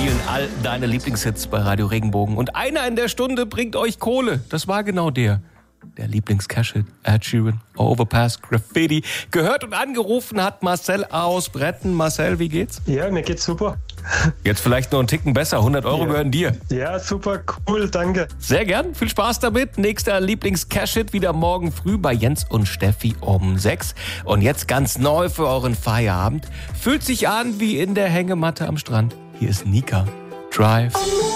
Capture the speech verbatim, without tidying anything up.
spielen all deine Lieblingshits bei Radio Regenbogen. Und einer in der Stunde bringt euch Kohle. Das war genau der. Der Lieblings-Cash-Hit, Ed Sheeran, Overpass, Graffiti. Gehört und angerufen hat Marcel aus Bretten. Marcel, wie geht's? Ja, mir geht's super. Jetzt vielleicht noch einen Ticken besser. hundert Euro ja. gehören dir. Ja, super, cool, danke. Sehr gern, viel Spaß damit. Nächster Lieblings-Cash-Hit wieder morgen früh bei Jens und Steffi um sechs. Und jetzt ganz neu für euren Feierabend. Fühlt sich an wie in der Hängematte am Strand. Hier ist Nika. Drive.